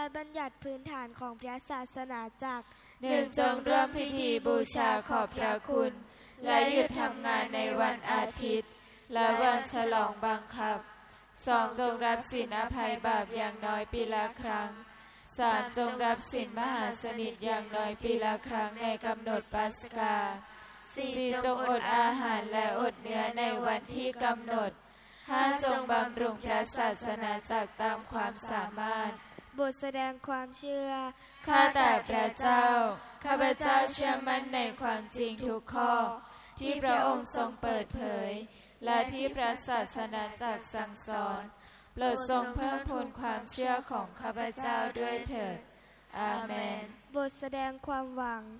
ทบัญญัติพื้นฐานของพระศาสนาจักร 1. จงร่วมพิธีบูชาขอบพระคุณและหยุดทำงานในวันอาทิตย์และวันฉลองบังคับ 2. จงรับศีลอภัยบาปอย่างน้อยปีละครั้ง 3. จงรับศีลมหาสนิทอย่างน้อยปีละครั้งในกำหนดปัสกา 4. จงอดอาหารและอดเนื้อในวันที่กำหนด 5. จงบำรุงพระศาสนาจักรตามความสามารถบทแสดงความเชื่อข้าแต่พระเจ้าข้าพเจ้าเชื่อมั่นในความจริงทุกข้อที่พระองค์ทรงเปิดเผยและที่พระศาสนาจักรสั่งสอนโปรดทรงเพิ่มพูนความเชื่อของข้าพเจ้าด้วยเถิดอาเมนบทแสดงความหวัง